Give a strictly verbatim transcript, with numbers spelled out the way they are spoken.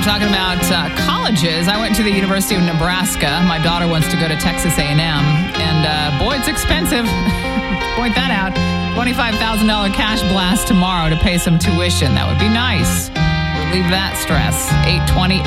talking about uh, colleges. I went to the University of Nebraska. My daughter wants to go to Texas A and M. And uh, boy, it's expensive. Point that out. twenty-five thousand dollars cash blast tomorrow to pay some tuition. That would be nice. Relieve that stress. eight twenty